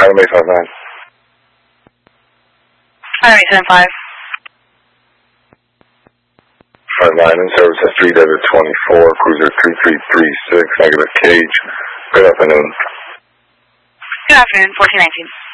Item 859. Item 875. 59 in service at 3 Desert 24, cruiser 3336, negative cage. Good afternoon. Good afternoon, 1419.